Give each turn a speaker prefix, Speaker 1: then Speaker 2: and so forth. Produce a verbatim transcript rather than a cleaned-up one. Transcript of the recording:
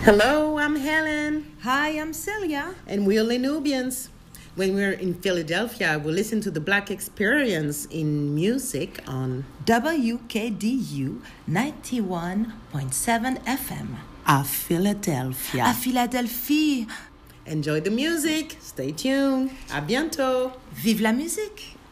Speaker 1: Hello, I'm Helen.
Speaker 2: Hi, I'm Celia.
Speaker 1: And we're Nubians. When we're in Philadelphia, we listen to the Black Experience in music on
Speaker 2: W K D U ninety-one point seven F M.
Speaker 1: À Philadelphia.
Speaker 2: À Philadelphie.
Speaker 1: Enjoy the music. Stay tuned. À bientôt.
Speaker 2: Vive la musique.